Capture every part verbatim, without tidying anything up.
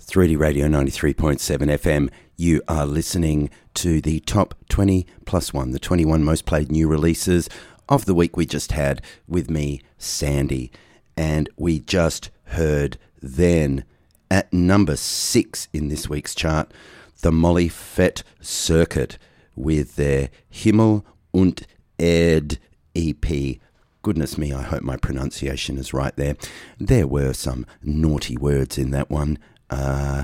three D Radio ninety-three point seven F M. You are listening to the Top twenty Plus One, the twenty-one most played new releases of the week we just had with me, Sandy. And we just heard then, at number six in this week's chart, the Molly Fett Circuit with their Himmel und Erd E P. Goodness me, I hope my pronunciation is right there. There were some naughty words in that one. Uh,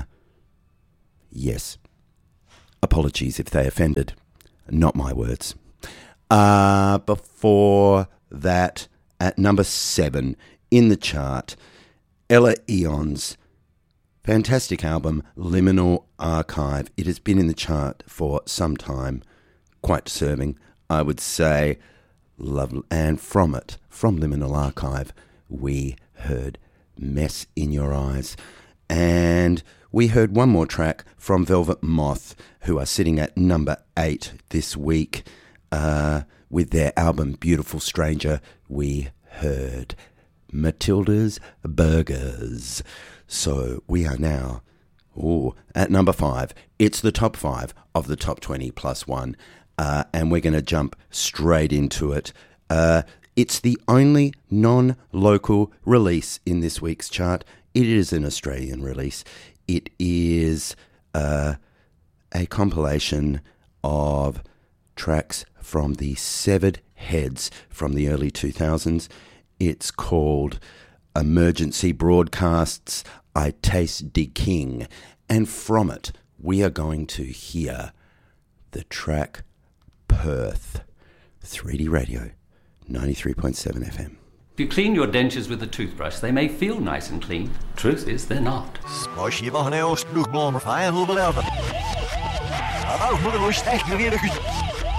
yes. Apologies if they offended. Not my words. Uh, before that, at number seven in the chart, Ella Eon's fantastic album, Liminal Archive. It has been in the chart for some time. Quite deserving, I would say. Lovely. And from it, from Liminal Archive, we heard Mess in Your Eyes. And we heard one more track from Velvet Moth, who are sitting at number eight this week. Uh, with their album Beautiful Stranger, we heard Matilda's Burgers. So we are now ooh, at number five. It's the top five of the top twenty plus one. Uh, and we're going to jump straight into it. Uh, it's the only non-local release in this week's chart. It is an Australian release. It is uh, a compilation of tracks from the Severed Heads from the early two thousands. It's called Emergency Broadcasts, I Taste de King. And from it, we are going to hear the track Perth. three D Radio, ninety-three point seven F M. If you clean your dentures with a toothbrush, they may feel nice and clean. Truth is, they're not. Als je van een heel stuk bomen van heel veel